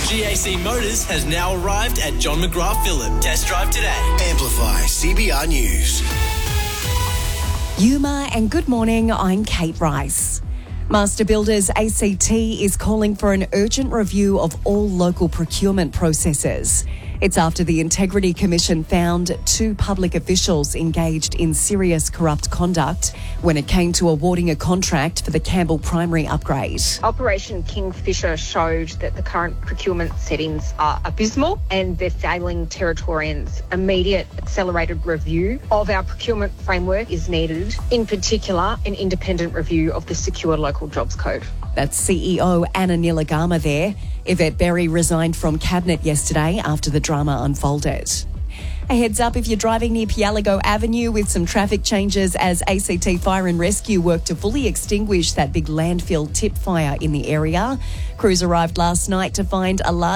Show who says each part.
Speaker 1: GAC Motors has now arrived at John McGrath Phillip. Test drive today.
Speaker 2: Amplify CBR News.
Speaker 3: Yuma and good morning, I'm Kate Rice. Master Builders ACT is calling for an urgent review of all local procurement processes. It's after the Integrity Commission found 2 public officials engaged in serious corrupt conduct when it came to awarding a contract for the Campbell Primary upgrade.
Speaker 4: Operation Kingfisher showed that the current procurement settings are abysmal and they're failing Territorians. Immediate accelerated review of our procurement framework is needed, in particular an independent review of the Secure Local Jobs Code.
Speaker 3: That's CEO Anna Nilagama there. Yvette Berry resigned from Cabinet yesterday after the drama unfolded. A heads up if you're driving near Pialigo Avenue with some traffic changes as ACT Fire and Rescue work to fully extinguish that big landfill tip fire in the area. Crews arrived last night to find a large